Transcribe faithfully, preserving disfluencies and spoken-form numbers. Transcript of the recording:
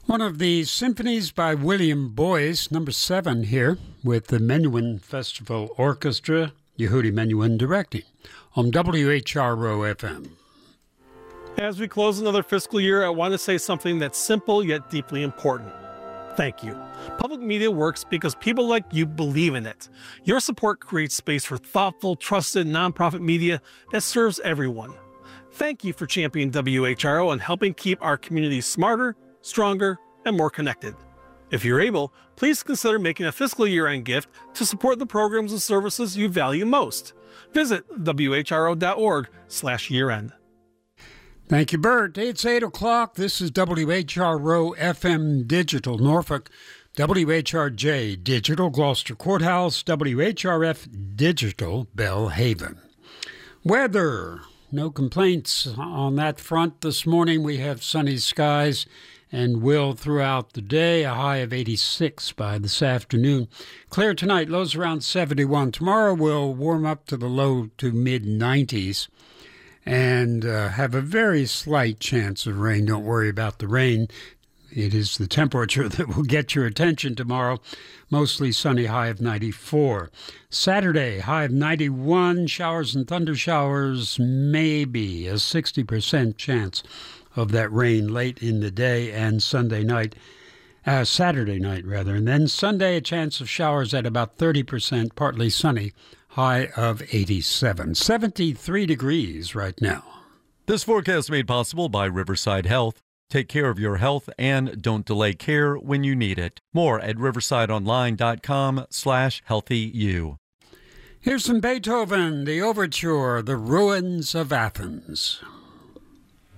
One of the symphonies by William Boyce, number seven here, with the Menuhin Festival Orchestra, Yehudi Menuhin directing, on W H R O F M. As we close another fiscal year, I want to say something that's simple yet deeply important. Thank you. Public media works because people like you believe in it. Your support creates space for thoughtful, trusted, nonprofit media that serves everyone. Thank you for championing W H R O and helping keep our community smarter, stronger, and more connected. If you're able, please consider making a fiscal year-end gift to support the programs and services you value most. Visit W H R O dot org slash year-end. Thank you, Bert. It's eight o'clock. This is W H R O F M Digital Norfolk, W H R J Digital Gloucester Courthouse, W H R F Digital Bellhaven. Weather. No complaints on that front this morning. We have sunny skies and will throughout the day, a high of eighty-six by this afternoon. Clear tonight, lows around seventy-one. Tomorrow will warm up to the low to mid nineties and uh, have a very slight chance of rain. Don't worry about the rain. It is the temperature that will get your attention tomorrow. Mostly sunny, high of ninety-four. Saturday, high of ninety-one. Showers and thunder showers, maybe a sixty percent chance of that rain late in the day, and Sunday night, uh, Saturday night rather. And then Sunday, a chance of showers at about thirty percent, partly sunny, high of eighty-seven. seventy-three degrees right now. This forecast made possible by Riverside Health. Take care of your health and don't delay care when you need it. More at riversideonline.com slash healthyu. Here's some Beethoven, the overture, The Ruins of Athens.